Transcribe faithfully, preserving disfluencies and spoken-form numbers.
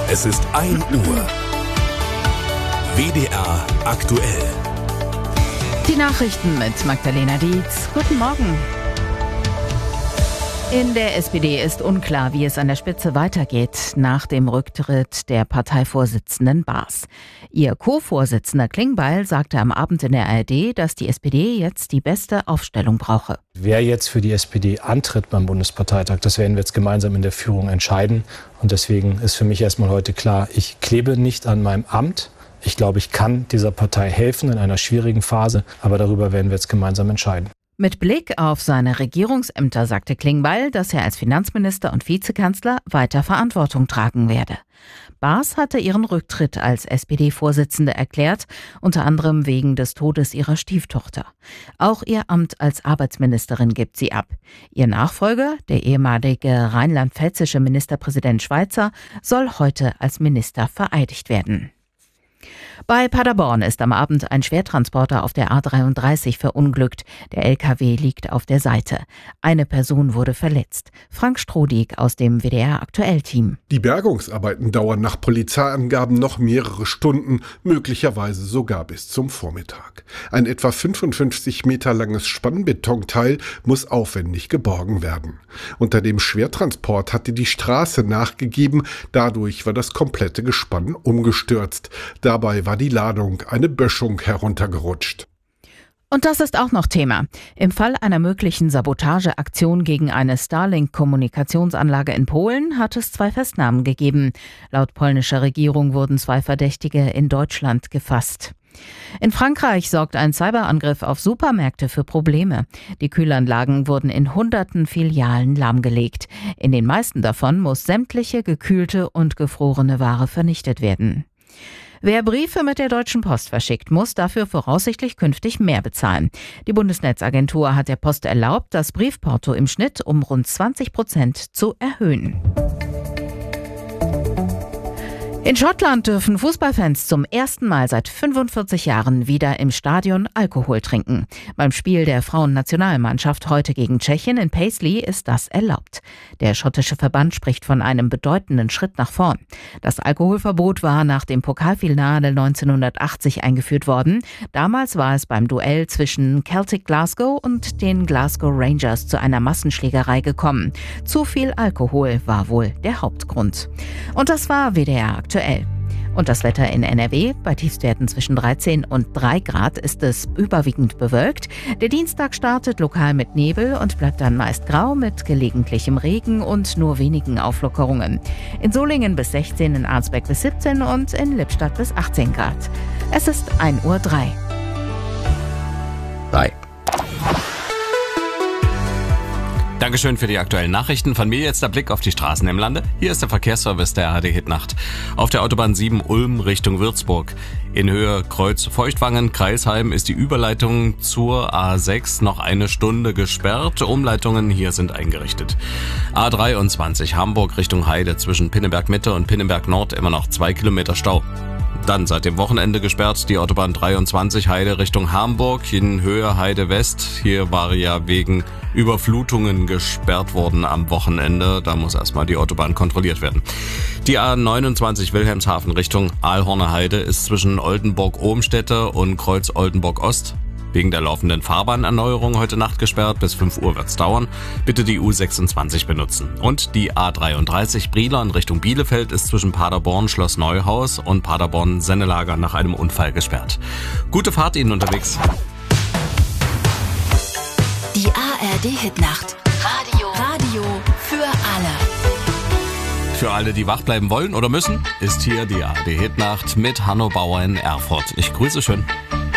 Es ist ein Uhr. W D R aktuell. Die Nachrichten mit Magdalena Dietz. Guten Morgen. In der S P D ist unklar, wie es an der Spitze weitergeht nach dem Rücktritt der Parteivorsitzenden Baas. Ihr Co-Vorsitzender Klingbeil sagte am Abend in der A R D, dass die S P D jetzt die beste Aufstellung brauche. Wer jetzt für die S P D antritt beim Bundesparteitag, das werden wir jetzt gemeinsam in der Führung entscheiden. Und deswegen ist für mich erstmal heute klar, ich klebe nicht an meinem Amt. Ich glaube, ich kann dieser Partei helfen in einer schwierigen Phase, aber darüber werden wir jetzt gemeinsam entscheiden. Mit Blick auf seine Regierungsämter sagte Klingbeil, dass er als Finanzminister und Vizekanzler weiter Verantwortung tragen werde. Baas hatte ihren Rücktritt als S P D-Vorsitzende erklärt, unter anderem wegen des Todes ihrer Stieftochter. Auch ihr Amt als Arbeitsministerin gibt sie ab. Ihr Nachfolger, der ehemalige rheinland-pfälzische Ministerpräsident Schweizer, soll heute als Minister vereidigt werden. Bei Paderborn ist am Abend ein Schwertransporter auf der A dreiunddreißig verunglückt. Der L K W liegt auf der Seite. Eine Person wurde verletzt. Frank Strodig aus dem W D R-Aktuell-Team. Die Bergungsarbeiten dauern nach Polizeiangaben noch mehrere Stunden, möglicherweise sogar bis zum Vormittag. Ein etwa fünfundfünfzig Meter langes Spannbetonteil muss aufwendig geborgen werden. Unter dem Schwertransport hatte die Straße nachgegeben, dadurch war das komplette Gespann umgestürzt. Dabei war die Ladung eine Böschung heruntergerutscht. Und das ist auch noch Thema. Im Fall einer möglichen Sabotageaktion gegen eine Starlink-Kommunikationsanlage in Polen hat es zwei Festnahmen gegeben. Laut polnischer Regierung wurden zwei Verdächtige in Deutschland gefasst. In Frankreich sorgt ein Cyberangriff auf Supermärkte für Probleme. Die Kühlanlagen wurden in hunderten Filialen lahmgelegt. In den meisten davon muss sämtliche gekühlte und gefrorene Ware vernichtet werden. Wer Briefe mit der Deutschen Post verschickt, muss dafür voraussichtlich künftig mehr bezahlen. Die Bundesnetzagentur hat der Post erlaubt, das Briefporto im Schnitt um rund zwanzig Prozent zu erhöhen. In Schottland dürfen Fußballfans zum ersten Mal seit fünfundvierzig Jahren wieder im Stadion Alkohol trinken. Beim Spiel der Frauennationalmannschaft heute gegen Tschechien in Paisley ist das erlaubt. Der schottische Verband spricht von einem bedeutenden Schritt nach vorn. Das Alkoholverbot war nach dem Pokalfinale neunzehnhundertachtzig eingeführt worden. Damals war es beim Duell zwischen Celtic Glasgow und den Glasgow Rangers zu einer Massenschlägerei gekommen. Zu viel Alkohol war wohl der Hauptgrund. Und das war W D R aktuell. Und das Wetter in N R W, bei Tiefstwerten zwischen dreizehn und drei Grad ist es überwiegend bewölkt. Der Dienstag startet lokal mit Nebel und bleibt dann meist grau mit gelegentlichem Regen und nur wenigen Auflockerungen. In Solingen bis sechzehn, in Arnsberg bis siebzehn und in Lippstadt bis achtzehn Grad. Es ist ein Uhr drei. Drei. Dankeschön für die aktuellen Nachrichten. Von mir jetzt der Blick auf die Straßen im Lande. Hier ist der Verkehrsservice der A R D Hitnacht. Auf der Autobahn sieben Ulm Richtung Würzburg. In Höhe Kreuz Feuchtwangen, Kreisheim ist die Überleitung zur A sechs noch eine Stunde gesperrt. Umleitungen hier sind eingerichtet. A dreiundzwanzig Hamburg Richtung Heide zwischen Pinneberg Mitte und Pinneberg Nord immer noch zwei Kilometer Stau. Dann seit dem Wochenende gesperrt die Autobahn dreiundzwanzig Heide Richtung Hamburg in Höhe Heide West. Hier war ja wegen Überflutungen gesperrt worden am Wochenende. Da muss erstmal die Autobahn kontrolliert werden. Die A neunundzwanzig Wilhelmshaven Richtung Aalhorner Heide ist zwischen Oldenburg-Ohmstede und Kreuz Oldenburg-Ost wegen der laufenden Fahrbahnerneuerung heute Nacht gesperrt. Bis fünf Uhr wird's dauern. Bitte die U sechsundzwanzig benutzen. Und die A dreiunddreißig Brieler in Richtung Bielefeld ist zwischen Paderborn Schloss Neuhaus und Paderborn Sennelager nach einem Unfall gesperrt. Gute Fahrt Ihnen unterwegs. Die A R D Hitnacht. Radio. Radio für alle. Für alle, die wach bleiben wollen oder müssen, ist hier die A R D Hitnacht mit Hanno Bauer in Erfurt. Ich grüße schön.